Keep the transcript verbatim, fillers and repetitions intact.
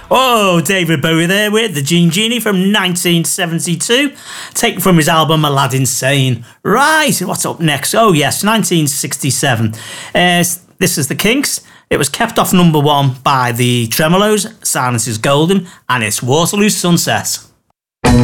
Oh, David Bowie there with the Gene Genie from nineteen seventy-two, taken from his album Aladdin Sane. Right, what's up next? Oh yes, nineteen sixty-seven. Uh, this is the Kinks. It was kept off number one by the Tremolos, Silence is Golden, and it's Waterloo Sunset.